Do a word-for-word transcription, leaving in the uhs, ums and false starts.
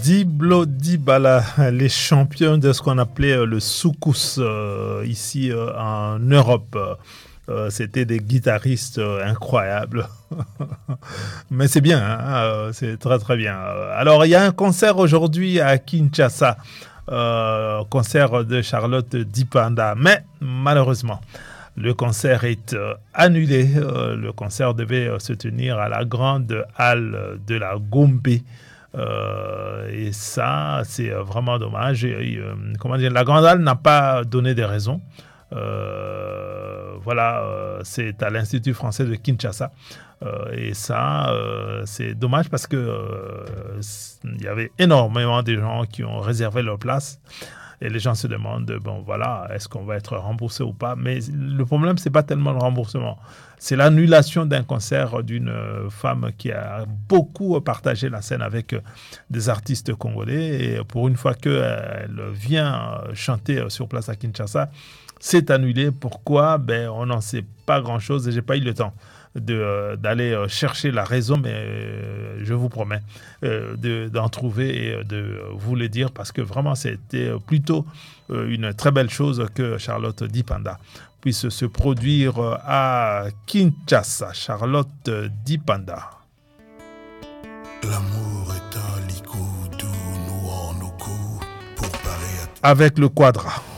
Diblo Dibala, les champions de ce qu'on appelait le soukous euh, ici euh, en Europe. Euh, c'était des guitaristes euh, incroyables. Mais c'est bien, hein, euh, c'est très très bien. Alors il y a un concert aujourd'hui à Kinshasa, euh, concert de Charlotte Dipanda. Mais malheureusement, le concert est euh, annulé. Euh, le concert devait euh, se tenir à la grande halle de la Gombe. Euh, et ça, c'est vraiment dommage. Et, euh, comment dire, la grande halle n'a pas donné des raisons. Euh, voilà, euh, c'est à l'Institut français de Kinshasa. Euh, et ça, euh, c'est dommage parce que euh, il y avait énormément de gens qui ont réservé leur place. Et les gens se demandent, bon voilà, est-ce qu'on va être remboursé ou pas? Mais le problème, c'est pas tellement le remboursement. C'est l'annulation d'un concert d'une femme qui a beaucoup partagé la scène avec des artistes congolais. Et pour une fois qu'elle vient chanter sur place à Kinshasa, c'est annulé. Pourquoi? Ben, on n'en sait pas grand-chose et j'ai pas eu le temps de, euh, d'aller euh, chercher la raison, mais euh, je vous promets euh, de, d'en trouver et de vous le dire parce que vraiment c'était plutôt euh, une très belle chose que Charlotte Dipanda puisse se produire à Kinshasa. Charlotte Dipanda. L'amour est un licou d'où nous en nos coups pour parer à... Avec le quadra.